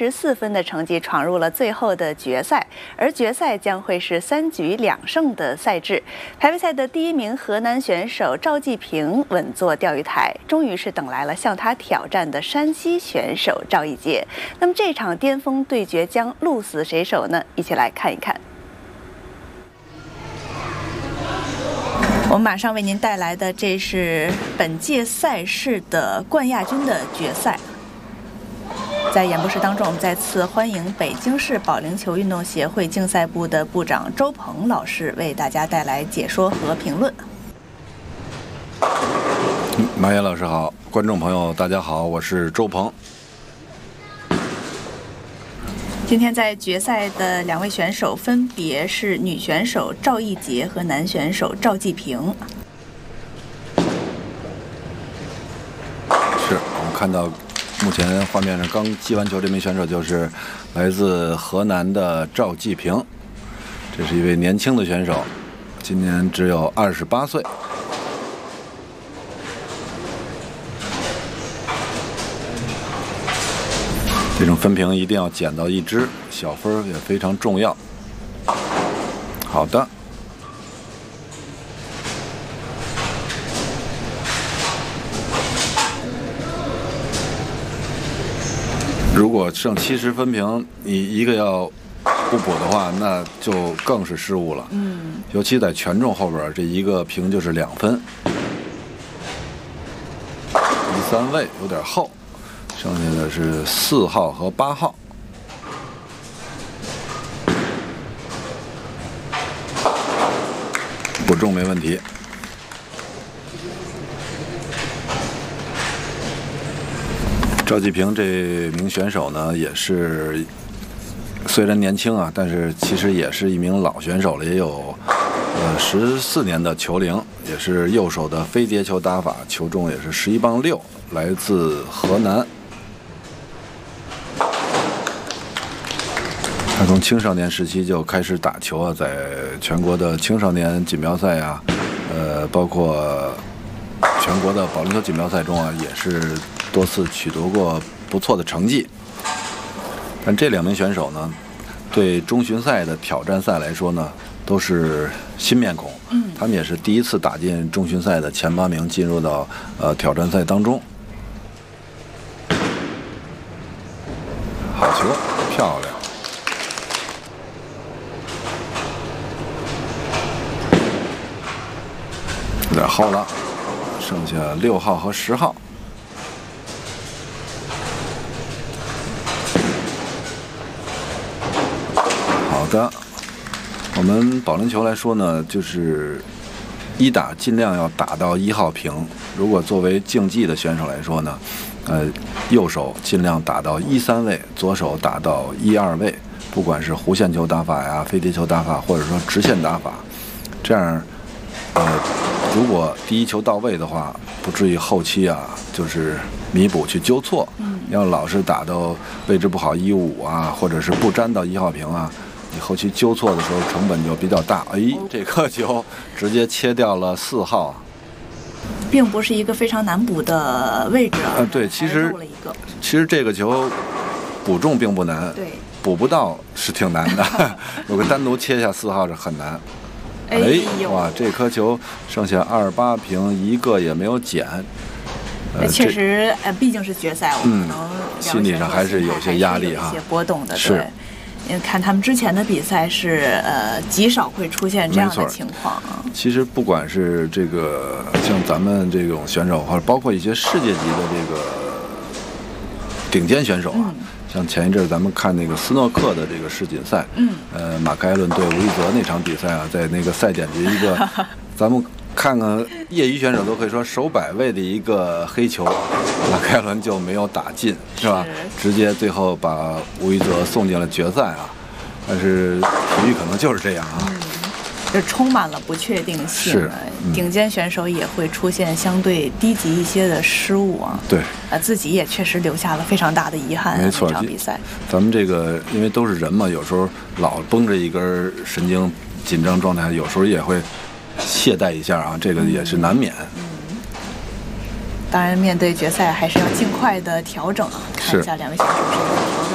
74分的成绩闯入了最后的决赛，而决赛将会是3局2胜的赛制。排位赛的第1名河南选手赵继平稳坐钓鱼台，终于是等来了向他挑战的山西选手赵一杰。那么这场巅峰对决将鹿死谁手呢？一起来看一看。我们马上为您带来的这是本届赛事的冠亚军的决赛。在演播室当中，我们再次欢迎北京市保龄球运动协会竞赛部的部长周鹏老师为大家带来解说和评论。 马野老师好，观众朋友大家好，我是周鹏。 今天在决赛的2位选手分别是女选手赵一杰和男选手赵继平。 是我们看到目前画面上刚击完球这名选手就是来自河南的赵继平，这是一位年轻的选手，今年只有28岁。这种分屏一定要捡到1支，小分也非常重要。好的，如果剩70分屏，你一个要不补的话，那就更是失误了。尤其在权重后边，这一个屏就是2分。第3位有点厚。剩下的是4号和8号，补中没问题。赵继平这名选手呢，也是虽然年轻啊，但是其实也是一名老选手了，也有14年的球龄，也是右手的飞碟球打法，球重也是11磅6，来自河南。他从青少年时期就开始打球啊，在全国的青少年锦标赛啊，包括全国的保龄球锦标赛中啊，也是多次取得过不错的成绩。但这2名选手呢，对中巡赛的挑战赛来说呢，都是新面孔。他们也是第一次打进中巡赛的前8名，进入到挑战赛当中。好球，漂亮。有点厚了，剩下6号和10号。好的，我们保龄球来说呢，就是1打尽量要打到1号屏。如果作为竞技的选手来说呢，右手尽量打到1、3位，左手打到1、2位，不管是弧线球打法呀、飞碟球打法，或者说直线打法，这样如果第1球到位的话，不至于后期啊就是弥补去纠错。要老是打到位置不好1、5啊，或者是不粘到1号屏啊，你后期纠错的时候成本就比较大。这颗球直接切掉了4号， 并不是一个非常难补的位置啊。 对，其实这个球补中并不难， 对， 补不到是挺难的。如果单独切下4号是很难。哇，这颗球剩下28屏，一个也没有捡。 确实，毕竟是决赛，我们可能心理上还是有些压力有些波动的。 是， 因为看他们之前的比赛是极少会出现这样的情况啊。 其实不管是这个像咱们这种选手，或者包括一些世界级的这个顶尖选手啊。像前一阵咱们看那个斯诺克的这个世锦赛，马凯伦对吴一泽那场比赛啊，在那个赛点的一个，咱们看看业余选手都可以说手摆位的一个黑球，马凯伦就没有打进，是吧？直接最后把吴一泽送进了决赛啊。但是体育可能就是这样啊。 就充满了不确定性，顶尖选手也会出现相对低级一些的失误啊。 对， 自己也确实留下了非常大的遗憾。 没错， 这场比赛， 咱们这个因为都是人嘛，有时候老绷着一根神经紧张状态，有时候也会懈怠一下啊，这个也是难免。 当然，面对决赛还是要尽快的调整啊，看一下2位选手是怎么调整。